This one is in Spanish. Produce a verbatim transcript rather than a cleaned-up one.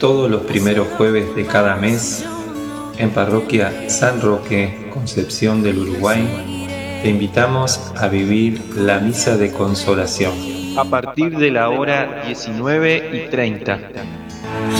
todos los primeros jueves de cada mes, en Parroquia San Roque, Concepción del Uruguay, te invitamos a vivir la Misa de Consolación. A partir de la hora diecinueve y treinta.